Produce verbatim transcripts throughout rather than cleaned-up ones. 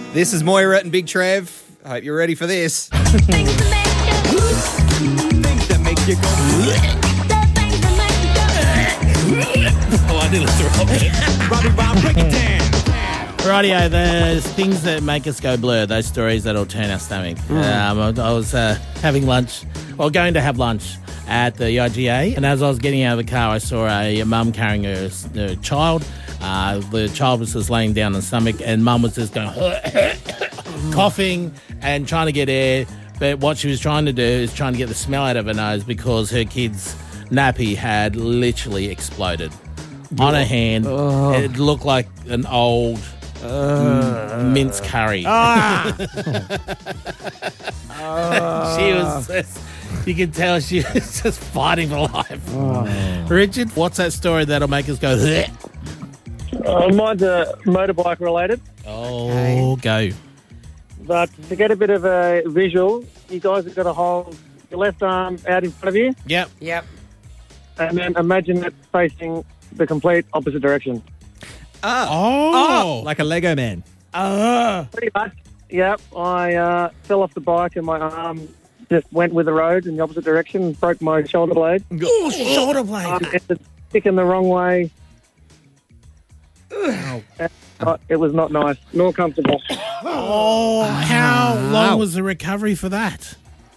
This is Moira and Big Trev. I hope you're ready for this. Things that make you go. Oh, I didn't throw it. Robbie Bob, break it down. Rightio, there's things that make us go blur, those stories that'll turn our stomach. Mm. Um, I, I was uh, having lunch, well, going to have lunch at the I G A, and as I was getting out of the car, I saw a, a mum carrying her, her child. Uh, the child was just laying down on the stomach, and mum was just going, coughing and trying to get air. But what she was trying to do is trying to get the smell out of her nose because her kid's nappy had literally exploded on her hand. Oh. It looked like an old... Uh, mince curry. Ah! uh, she was just, you can tell she was just fighting for life. Oh. Richard, what's that story that'll make us go, bleh? Uh, mine's uh, motorbike related. Oh, go. But to get a bit of a visual, you guys have got to hold your left arm out in front of you. Yep. Yep. And then imagine it facing the complete opposite direction. Ah. Oh. oh. Like a Lego man. Uh. Pretty much. Yep. I uh, fell off the bike and my arm just went with the road in the opposite direction and broke my shoulder blade. Oh, shoulder blade. Um, it was sticking the wrong way. Oh. Uh, it was not nice, nor comfortable. Oh, how long was the recovery for that?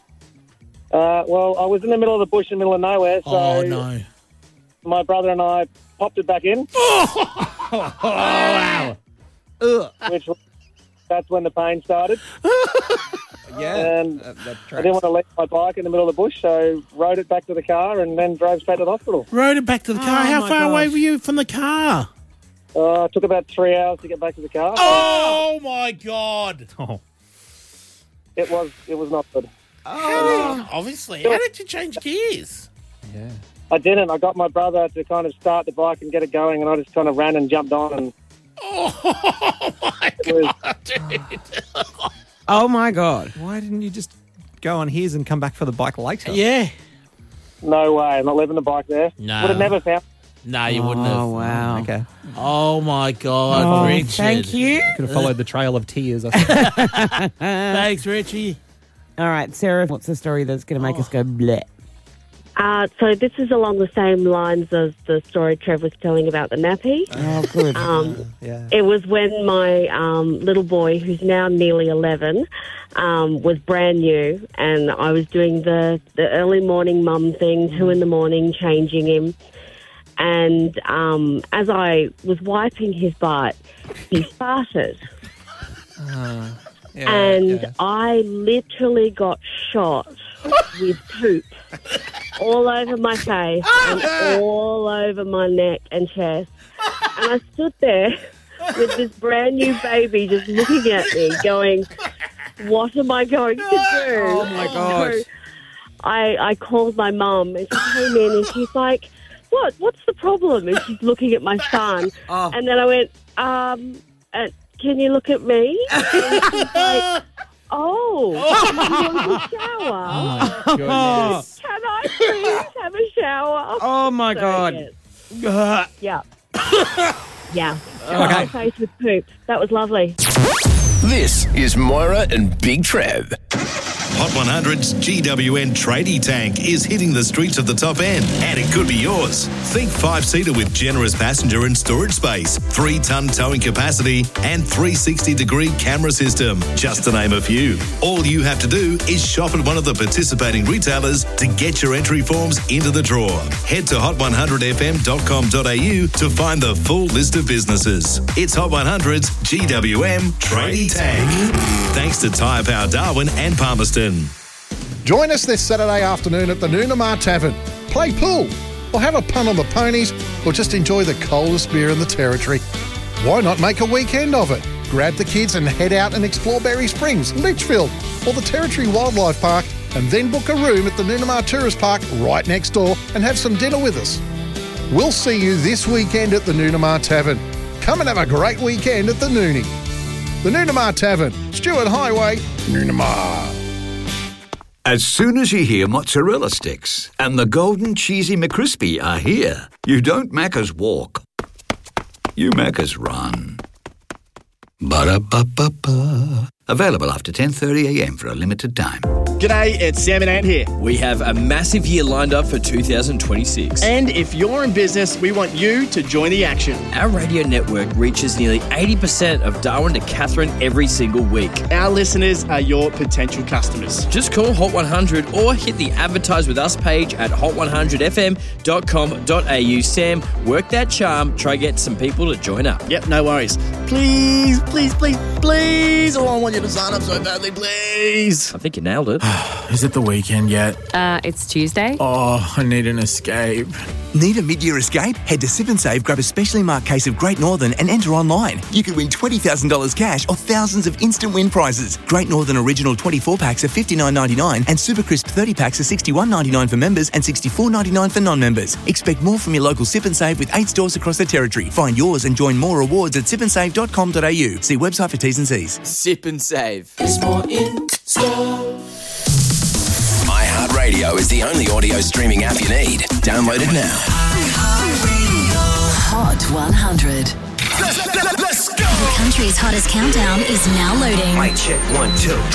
Uh, well, I was in the middle of the bush in the middle of nowhere, so oh, no. my brother and I popped it back in. Oh, wow. Which that's when the pain started. Yeah. And that, that I didn't want to leave my bike in the middle of the bush, so rode it back to the car and then drove straight to the hospital. Rode it back to the car? Oh, How my far gosh. away were you from the car? Uh, it took about three hours to get back to the car. Oh, my God. Oh. It was it was not good. Oh. Obviously. How did you change gears? Yeah. I didn't. I got my brother to kind of start the bike and get it going, and I just kind of ran and jumped on. And Oh, my was- God, dude. Oh, my God. Why didn't you just go on his and come back for the bike later? Yeah. No way. I'm not leaving the bike there. No. Would have never found. No, you wouldn't Oh, have. wow. Okay. Oh, my God, Oh, Richard. thank you. Could have followed the trail of tears. I think. Thanks, Richie. All right, Sarah, what's the story that's going to make us go bleh? Uh, so this is along the same lines as the story Trev was telling about the nappy. Oh, good. Um, yeah. It was when my um, little boy, who's now nearly eleven, um, was brand new, and I was doing the, the early morning mum thing, two in the morning, changing him. And um, as I was wiping his butt, he farted. Uh, yeah, and yeah. I literally got shot with poop all over my face and all over my neck and chest. And I stood there with this brand new baby just looking at me going, what am I going to do? Oh, my gosh. So I, I called my mum and she came in and she's like, what? What's the problem? And she's looking at my son. Oh. And then I went, um, uh, can you look at me? And she's like, oh, you want a shower? Oh, my goodness. Can I please have a shower? Oh, my So, God. yes. Yeah. Yeah. Okay. My face with poop. That was lovely. This is Moira and Big Trev. Hot one hundred's G W N Tradie Tank is hitting the streets of the top end, and it could be yours. Think five-seater with generous passenger and storage space, three-ton towing capacity, and three sixty degree camera system, just to name a few. All you have to do is shop at one of the participating retailers to get your entry forms into the draw. Head to hot one hundred f m dot com dot a u to find the full list of businesses. It's Hot one hundred's G W M Tradie Tank. Thanks to Tyre Power Darwin and Palmerston. Join us this Saturday afternoon at the Noonamar Tavern. Play pool, or have a punt on the ponies, or just enjoy the coldest beer in the territory. Why not make a weekend of it? Grab the kids and head out and explore Berry Springs, Litchfield, or the Territory Wildlife Park, and then book a room at the Noonamar Tourist Park right next door and have some dinner with us. We'll see you this weekend at the Noonamar Tavern. Come and have a great weekend at the Noonie. The Noonamar Tavern, Stewart Highway, Noonamar. As soon as you hear mozzarella sticks and the golden cheesy McCrispy are here, you don't Macca's walk. You Macca's run. Ba-da-ba-ba-ba. Available after ten thirty a m for a limited time. G'day, it's Sam and Ant here. We have a massive year lined up for two thousand twenty-six. And if you're in business, we want you to join the action. Our radio network reaches nearly eighty percent of Darwin to Catherine every single week. Our listeners are your potential customers. Just call Hot one hundred or hit the Advertise With Us page at hot one hundred f m dot com dot a u. Sam, work that charm. Try get some people to join up. Yep, no worries. Please, please, please, please. Oh, I want you to sign up so badly, please. I think you nailed it. Is it the weekend yet? Uh, it's Tuesday. Oh, I need an escape. Need a mid-year escape? Head to Sip and Save, grab a specially marked case of Great Northern and enter online. You could win twenty thousand dollars cash or thousands of instant win prizes. Great Northern Original twenty-four packs are fifty-nine ninety-nine and Super Crisp thirty packs are sixty-one ninety-nine for members and sixty-four ninety-nine for non-members. Expect more from your local Sip and Save with eight stores across the territory. Find yours and join more rewards at sip and save dot com dot a u. See website for T's and C's. Sip and Save. There's more in store. iHeartRadio is the only audio streaming app you need. Download it now. Hot one hundred. Let's, let's go! The country's hottest countdown is now loading. Mic check, one, two.